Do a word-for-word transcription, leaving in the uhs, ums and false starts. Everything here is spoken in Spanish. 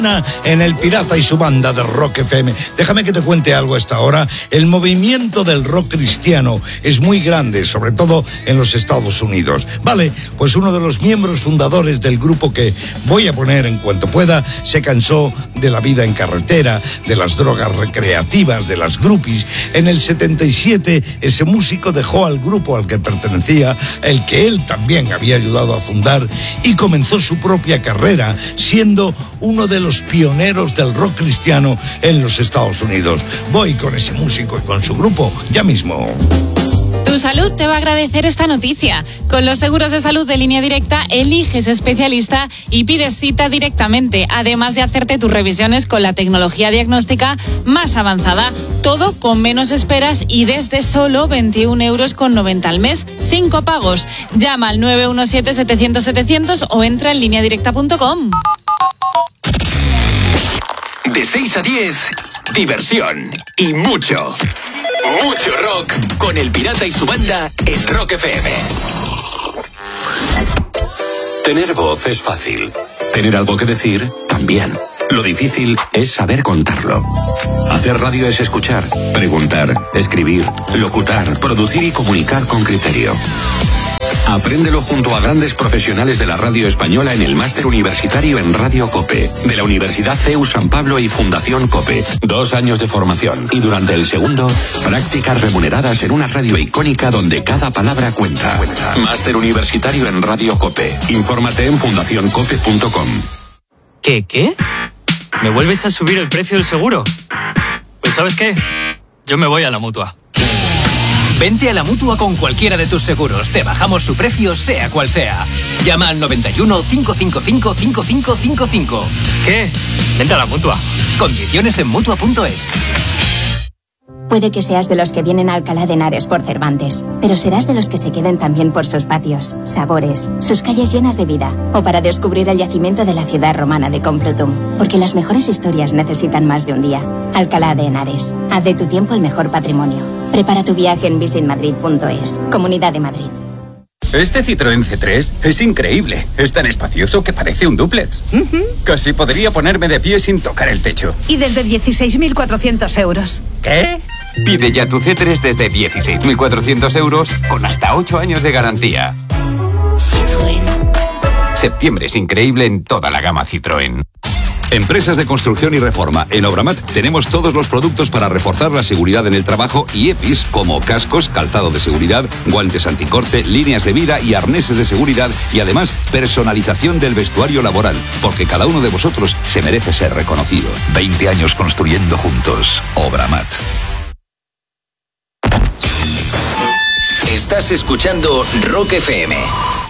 En El Pirata y su banda de Rock F M. Déjame que te cuente algo a esta hora. El movimiento del rock cristiano es muy grande, sobre todo en los Estados Unidos. Vale, pues uno de los miembros fundadores del grupo que voy a poner en cuanto pueda se cansó de la vida en carretera, de las drogas recreativas, de las groupies. En el setenta y siete ese músico dejó al grupo al que pertenecía, el que él también había ayudado a fundar, y comenzó su propia carrera, siendo uno de los pioneros del rock cristiano en los Estados Unidos. Voy con ese músico y con su grupo ya mismo. Tu salud te va a agradecer esta noticia. Con los seguros de salud de Línea Directa, eliges especialista y pides cita directamente, además de hacerte tus revisiones con la tecnología diagnóstica más avanzada. Todo con menos esperas y desde solo veintiún euros con noventa al mes, sin copagos. Llama al nueve uno siete, setecientos, setecientos o entra en línea directa punto com. De seis a diez, diversión y mucho, mucho rock con El Pirata y su banda en Rock F M. Tener voz es fácil. Tener algo que decir, también. Lo difícil es saber contarlo. Hacer radio es escuchar, preguntar, escribir, locutar, producir y comunicar con criterio. Apréndelo junto a grandes profesionales de la radio española en el máster universitario en Radio COPE, de la Universidad C E U San Pablo y Fundación COPE. Dos años de formación y durante el segundo, prácticas remuneradas en una radio icónica donde cada palabra cuenta. Máster universitario en Radio COPE. Infórmate en fundación cope punto com. ¿Qué, qué? ¿Me vuelves a subir el precio del seguro? Pues ¿sabes qué? Yo me voy a la Mutua. Vente a la Mutua con cualquiera de tus seguros. Te bajamos su precio, sea cual sea. Llama al noventa y uno, cinco cinco cinco, cinco cinco cinco cinco. ¿Qué? Vente a la Mutua. Condiciones en mutua punto es. Puede que seas de los que vienen a Alcalá de Henares por Cervantes, pero serás de los que se queden también por sus patios, sabores, sus calles llenas de vida, o para descubrir el yacimiento de la ciudad romana de Complutum. Porque las mejores historias necesitan más de un día. Alcalá de Henares. Haz de tu tiempo el mejor patrimonio. Prepara tu viaje en visit madrid punto es. Comunidad de Madrid. Este Citroën C tres es increíble. Es tan espacioso que parece un dúplex. Uh-huh. Casi podría ponerme de pie sin tocar el techo. Y desde dieciséis mil cuatrocientos euros. ¿Qué? Pide ya tu C tres desde dieciséis mil cuatrocientos euros con hasta ocho años de garantía. Citroën. Septiembre es increíble en toda la gama Citroën. Empresas de construcción y reforma. En Obramat tenemos todos los productos para reforzar la seguridad en el trabajo y E P Is como cascos, calzado de seguridad, guantes anticorte, líneas de vida y arneses de seguridad y además personalización del vestuario laboral, porque cada uno de vosotros se merece ser reconocido. veinte años construyendo juntos. Obramat. Estás escuchando Rock F M.